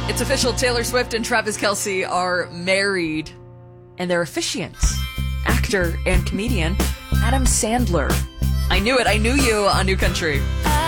It's official, Taylor Swift and Travis Kelce are married, and they're officiants. Actor and comedian Adam Sandler. I knew it. I knew you on New Country.